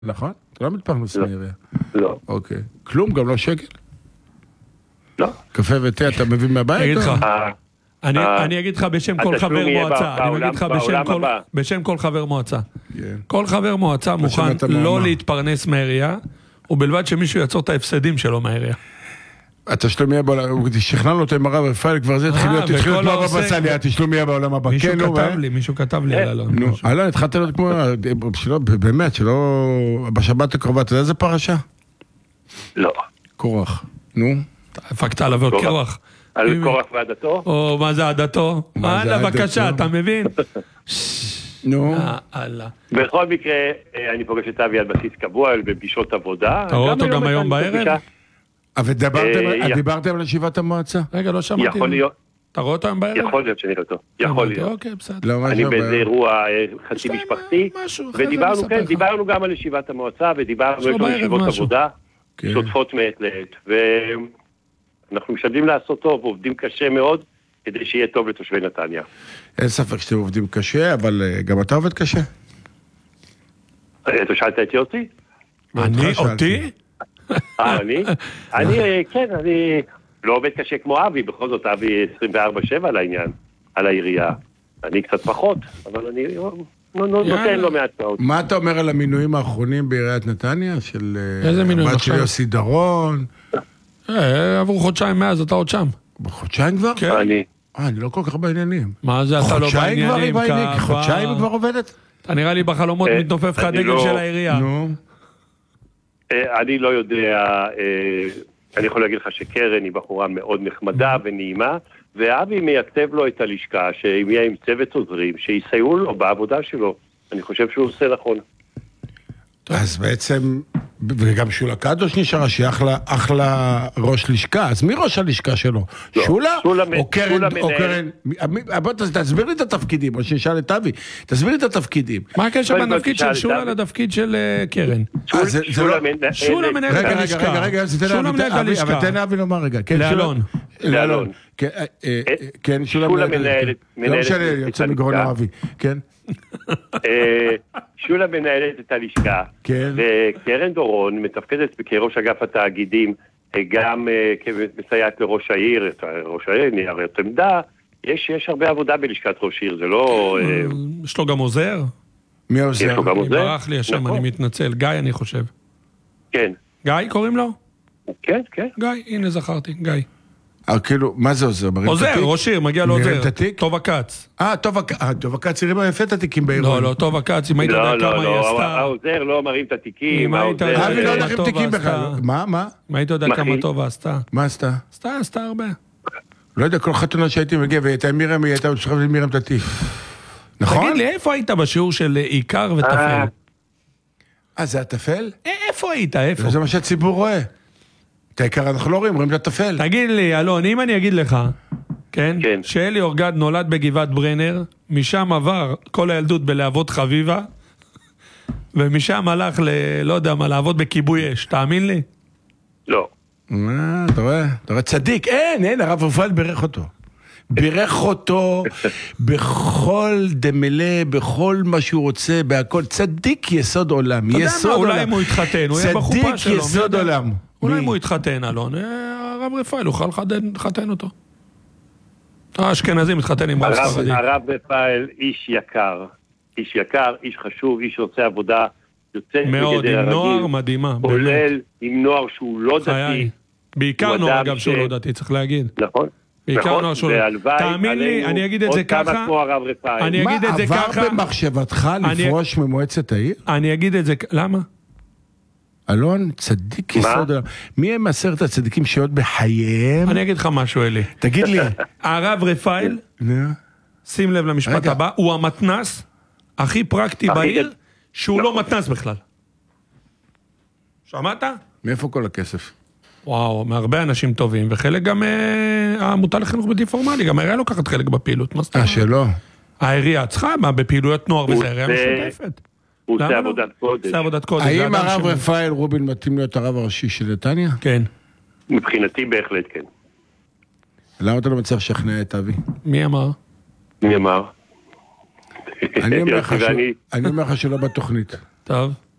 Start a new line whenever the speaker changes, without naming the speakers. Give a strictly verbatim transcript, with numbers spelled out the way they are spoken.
נכון? אתה לא מתפרנס מהעירייה.
לא.
אוקיי. כלום, גם לא שקל?
לא.
קפה ותה אתה מביא מהבית?
אגיד לך.
ה-
אני,
אה,
אני אגיד לך בשם כל
התשלום
חבר
יהיה
מועצה,
בא-
אני
בעולם-
אגיד לך בשם
בעולם
כל,
הבא.
בשם כל חבר מועצה.
כן.
כל חבר מועצה מוכן
שמעת
לא
מאמר.
להתפרנס מהעירייה, ובלבד שמישהו יעצור את ההפסדים שלו מהעירייה.
התשלום יהיה בעולם, שכנענו אותו עם הרב רפאל, כבר זה התחיל
אה,
להיות, התחיל להיות
וכל
כמו
העוסק-
בבצליה, התשלום יהיה בעולם הבא.
מישהו
כן, נו,
כתב
אה?
לי, מישהו כתב לי על אלון.
נו, אלון, התחלת להיות כמו, שלא, באמת, שלא, בשבת הקרובה, אתה יודע איזה פרשה?
לא.
קורח. נו.
הפקת עליו עוד
קורח.
קרח.
על
אם-
קורח ועדתו?
או מה זה עדתו?
מה זה
הלאה, בבקשה,
עדתו?
אתה מבין?
נו.
אה, הלאה.
בכל מקרה, אה, אני פוגש את אבי על בסיס קבוע בפגישות עבודה.
אתה רואה אותו גם
הייתה
היום
לי
בערב?
פגישה.
אבל דיברתם-
אה, יא-
דיברתם על ישיבת המועצה?
רגע, לא שמעתי.
יכול להיות,
אתה רואה אותו היום בערב?
יכול להיות שאני אותו. יכול
אמרתי,
להיות.
אוקיי, בסדר.
לא, מה
אני
שם,
באיזה
בעיה?
אירוע אה, חצי
יש להם,
משפחתי,
אה, משהו, אחרי זה אני
ודיברנו,
אספר
כן,
לך.
דיברנו גם על ישיבת המועצה, ודיברנו,
יש לו
יש לנו
בערב
ישיבות
משהו.
עבודה,
כן.
שוטפות מעת לעת, ואנחנו משתדלים לעשות טוב, עובדים קשה מאוד, כדי שיהיה טוב לתושבי נתניה.
אין ספק שאתם עובדים קשה, אבל אה, גם אתה עובד קשה?
אה, אתה שאלת את יוסי?
אני,
אותך שאלתי.
אותי?
אה, אני? אני, אה, כן, אני לא עובד קשה כמו אבי, בכל זאת אבי עשרים וארבע שבע על העניין, על העירייה. אני קצת פחות, אבל אני נו- נו- נותן לו מעט שעות.
מה אתה אומר על המינויים האחרונים בעיריית נתניה? של אה,
איזה מינויים
הבת של
עכשיו?
יוסי דרון?
אה, עברו חודשיים מאז, אתה עוד שם.
בחודשיים כבר?
כן.
אני,
אה, אני לא כל כך בעניינים.
מה זה, אתה לא
חודשיים כבר היא
בעניינים?
בעניינים?
ככה?
חודשיים היא כבר עובדת?
אתה נראה לי בחלומות
אה,
מתנופף לך
אני
הדגל
לא-
של העירייה.
נו.
אה, אני לא יודע, אה, אני יכול להגיד לך שקרן היא בחורה מאוד נחמדה ונעימה, ואבי מייצב לו את הלשכה, שאם יהיה עם צוות עוזרים, שיסייעו לו בעבודה שלו. אני חושב שהוא עושה נכון.
אז בעצם, וגם שולה קדוש נשארה, שהיא אחלה, אחלה ראש לשכה, אז מי ראש הלשכה שלו?
לא,
שולה?
שולה מ-
או קרן?
שולה
או
מנהל.
קרן? מי- בוא תס- תסביר לי את התפקידים, או שנשאל את אבי, תסביר לי את התפקידים.
מה הקשר
קודם
בין
כל
התפקיד
תשאל
של
את
שולה
אבי.
לתפקיד של אה, קרן?
אה, זה- זה
שולה
לא-
מנהל-
שולה מנהל
רגע,
את
רגע,
הלשכה.
רגע, רגע, אז תן
שולה
לאבי,
מנהל את
אבי,
הלשכה.
אבל תן לאבי לומר רגע. כן,
לאלון.
שולה- לאלון. כן, אה, אה, אה, כן, שולה
שולה
מנהלת.
מנהלת-
לא
מנהלת
משנה,
את
יוצא
הלשכה.
מגרונו אבי. כן?
אה, שולה מנהלת את הלשכה,
כן.
וקרן דורון מתפקדת כראש אגף התאגידים, אה, גם אה, כמסייעת לראש העיר, את ראש העיר, ניירת עמדה. יש, יש הרבה עבודה בלשכת ראש עיר, זה לא... אה,
יש לו גם עוזר?
מי
יש
עוזר?
לו גם
אני
עוזר.
ברח לי השם,
נכון.
אני מתנצל. גיא, אני חושב.
כן,
גיא קוראים לו?
כן, כן.
גיא, הנה זכרתי, גיא.
אה, כאילו, מה זה עוזר? מרים את
עוזר,
התיק?
ראש עיר, מגיע לו
מרים
עוזר.
את התיק?
טובה כץ.
אה, טוב, אה, טוב, הקץ הרימה יפה את התיקים בעירון.
לא, לא, טובה כץ, אם היית
לא,
יודע
לא,
כמה היא
לא,
עשתה.
העוזר לא מרים את התיקים,
אם היית
העוזר...
יודע-
אבי לא
אה,
הולך עם
טובה
תיקים
עשתה.
בכלל. מה, מה?
אם היית יודע
מכין.
כמה טובה עשתה.
מה עשתה?
עשתה, עשתה הרבה.
לא יודע, כל חתונה שהייתי מגיע, והייתה עם מירם, היא הייתה שוכבת עם מירם את התיק. נכון?
תגיד לי, איפה היית בשיעור של אה, עיקר וטפל?
אה.
אה, זה הטפל?
אה, איפה היית, איפה?
זה מה שהציבור רואה. את העיקר אנחנו לא רואים, רואים את הטפל.
תגיד לי, אלון, אם אני אגיד לך, כן?
כן.
שאלי אורגד נולד בגבעת ברנר, משם עבר כל הילדות בלהבות חביבה, ומשם הלך ל... לא יודע מה, לעבוד בכיבוי אש, תאמין לי?
לא.
אה, אתה רואה? אתה רואה? צדיק. אין, אין, הרב רפאל בירך אותו. בירך אותו בכל דמלה, בכל מה שהוא רוצה, בהכל. צדיק יסוד עולם.
אתה יודע
יסוד
מה,
עולם.
אולי אם הוא יתחתן, הוא יהיה בחופה שלו.
צדיק
מי
יסוד
יודע?
עולם.
אולי
מי?
אם הוא יתחתן, אלון, אה, הרב רפאל יוכל לחתן- לחתן אותו. האשכנזים מתחתן עם רב
הרב-
ספרדי.
הרב רפאל איש יקר, איש יקר, איש חשוב, איש שעושה עבודה יוצאת
מאוד,
בגדר
עם נוער
הרגיל,
מדהימה, באמת.
כולל עם נוער שהוא לא
חיי.
דתי,
בעיקר
הוא
נוער,
אדם
אגב, שהוא
ש-
לא דתי, צריך להגיד.
נכון?
בעיקר
נכון,
נוער שהוא לא-
והלוואי
תאמין לי,
עלינו
אני אגיד את
עוד
זה
כמה
ככה,
כמו הרב רפאל.
אני
מה,
אגיד את זה
עבר
ככה-
במחשבתך
אני-
לפרוש ממועצת העיר?
אני אגיד את זה, למה?
אלון, צדיק
מה?
יסוד עולם. מי הם עשרת הצדיקים שעוד בחייהם?
אני אגיד לך משהו, אלי.
תגיד לי.
הרב רפאל,
נו.
שים לב למשפט
רגע.
הבא, הוא המתנס הכי פרקטי
הכי
בעיר,
גדול.
שהוא לא מתנס בכלל. שמעת?
מאיפה כל הכסף?
וואו, מהרבה אנשים טובים, וחלק גם אה, העמותה לחינוך בלתי פורמלי, גם העירייה לוקחת חלק בפעילות, מה זאת
אה,
אומרת?
שלא.
העירייה צריכה, מה, בפעילויות נוער
הוא
וזה, העירייה
עושה-
משותפת.
הוא
למה
עושה
לא?
עבודת קודש.
עושה עבודת קודש. זה
האם
אדם
הרב
ש-
רפאל רובין מתאים להיות הרב הראשי של נתניה?
כן.
מבחינתי בהחלט כן.
למה אתה לא מצליח לשכנע את אבי?
מי אמר?
מי אמר?
אני אומר לך
יוסי
ש-
ואני-
אני אומר לך שלא בתוכנית.
טוב.